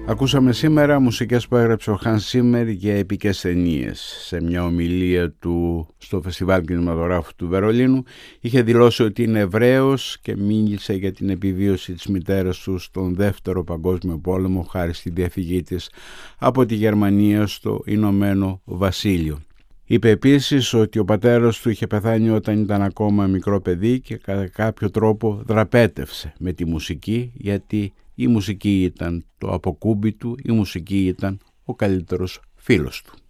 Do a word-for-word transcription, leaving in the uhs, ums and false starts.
Ακούσαμε σήμερα μουσικές που έγραψε ο Hans Zimmer για επικές ταινίες. Σε μια ομιλία του στο Φεστιβάλ Κινηματογράφου του Βερολίνου είχε δηλώσει ότι είναι Εβραίος και μίλησε για την επιβίωση της μητέρας του στον Δεύτερο Παγκόσμιο Πόλεμο χάρη στη διαφυγή της από τη Γερμανία στο Ηνωμένο Βασίλειο. Είπε επίσης ότι ο πατέρας του είχε πεθάνει όταν ήταν ακόμα μικρό παιδί και κατά κάποιο τρόπο δραπέτευσε με τη μουσική, γιατί η μουσική ήταν το αποκούμπι του, η μουσική ήταν ο καλύτερος φίλος του.